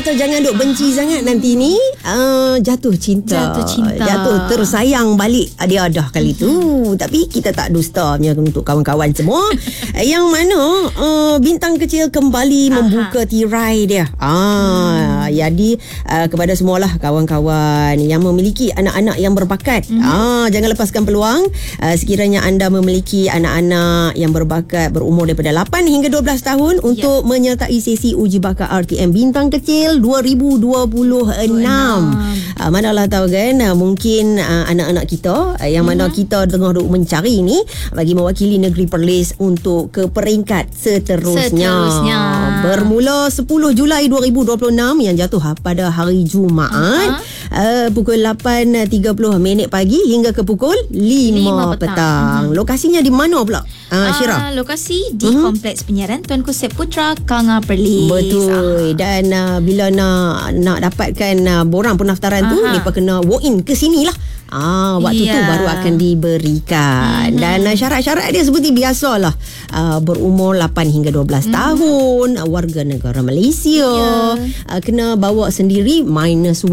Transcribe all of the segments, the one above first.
kata jangan duk benci sangat nanti ni jatuh cinta, jatuh tersayang balik dia dah kali tu. Tapi kita tak dustanya untuk kawan-kawan semua yang mana bintang kecil kembali membuka tirai dia. Jadi kepada semualah kawan-kawan yang memiliki anak-anak yang berbakat, jangan lepaskan peluang. Sekiranya anda memiliki anak-anak yang berbakat berumur daripada 8 hingga 12 tahun untuk menyertai sesi uji bakat RTM Bintang Kecil 2026. Manalah tahu kan, mungkin anak-anak kita yang mana kita tengah duk mencari ni bagi mewakili negeri Perlis untuk ke peringkat seterusnya. Bermula 10 Julai 2026 yang jatuh pada hari Jumaat, pukul 8.30 pagi hingga ke pukul 5 petang. Lokasinya di mana pula, Syirah? Lokasi di Kompleks Penyiaran Tuanku Seputra, Kanga Perlis. Betul. Dan bila nak dapatkan borang pendaftaran tu, mereka kena walk in ke sini lah. Waktu tu baru akan diberikan. Dan syarat-syarat dia seperti biasalah, berumur 8 hingga 12 tahun, warga negara Malaysia, kena bawa sendiri -1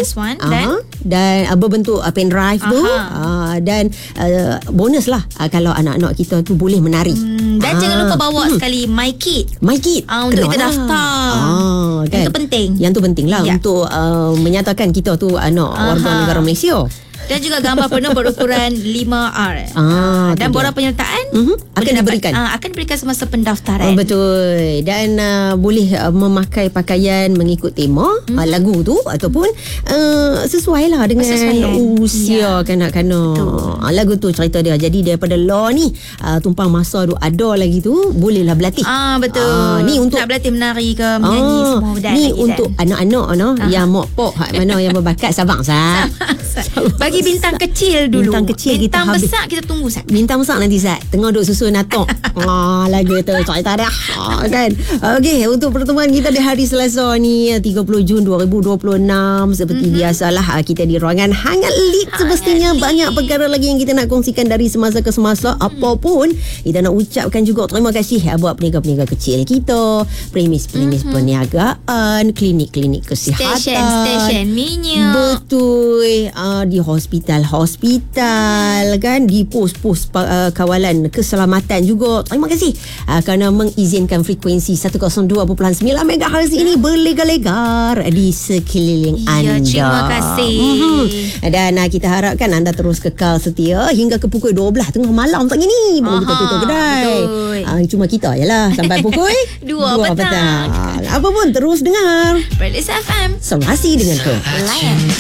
dan berbentuk pen drive tu, dan bonus lah kalau anak-anak kita tu boleh menari. Dan jangan lupa bawa sekali My Kit untuk kita daftar. Kan? Yang tu penting. Yang tu penting lah untuk menyatakan kita tu anak warga negara Malaysia. Dan juga gambar penuh berukuran 5R. Dan borang penyertaan akan diberikan. Akan diberikan semasa pendaftaran. Betul. Dan boleh memakai pakaian mengikut tema lagu tu, ataupun sesuai lah dengan usia kanak-kanak. Lagu tu cerita dia. Jadi daripada law ni, tumpang masa tu ada lagi tu, bolehlah berlatih. Betul. Ni untuk nak berlatih menari ke menyanyi semua benda. Ni untuk anak-anak yang mokpok, mana yang berbakat, sabar. Bagi bintang kecil dulu. Bintang kecil bintang kita besar kita tunggu Sat. Bintang besar nanti Sat tengah duk susun atok. Lagu tu cerita dah. Kan. Okey, untuk pertemuan kita di hari Selasa ni 30 Jun 2026, seperti biasalah kita di ruangan hangat lead. Semestinya banyak perkara lagi yang kita nak kongsikan dari semasa ke semasa. Apapun, kita nak ucapkan juga terima kasih buat peniaga-peniaga kecil kita, premis-premis perniagaan, klinik-klinik kesihatan, stesen minyak. Betul. Di hospital kan, di pos-pos kawalan keselamatan juga. Terima kasih kerana mengizinkan frekuensi 102.9 MHz ini berlegar-legar di sekeliling anda. Terima kasih. Dan kita harapkan anda terus kekal setia hingga ke pukul 12 tengah malam pagi ni baru kita tutup kedai. Cuma kita je lah sampai pukul 2 petang. Apa pun terus dengar Perlis FM. Semasi dengan tu. Layan.